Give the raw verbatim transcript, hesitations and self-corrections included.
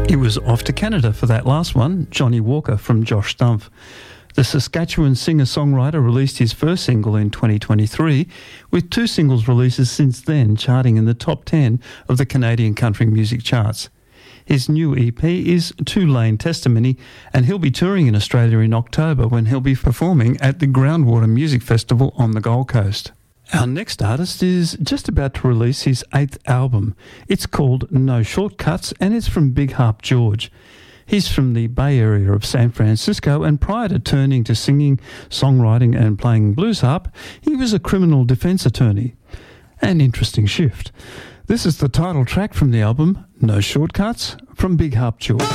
He was off to Canada for that last one, Johnny Walker from Josh Stumpf. The Saskatchewan singer-songwriter released his first single in twenty twenty-three, with two singles releases since then charting in the top ten of the Canadian country music charts. His new E P is Two Lane Testimony, and he'll be touring in Australia in October when he'll be performing at the Groundwater Music Festival on the Gold Coast. Our next artist is just about to release his eighth album. It's called No Shortcuts, and it's from Big Harp George. He's from the Bay Area of San Francisco, and prior to turning to singing, songwriting and playing blues harp, he was a criminal defence attorney. An interesting shift. This is the title track from the album, No Shortcuts, from Big Harp George.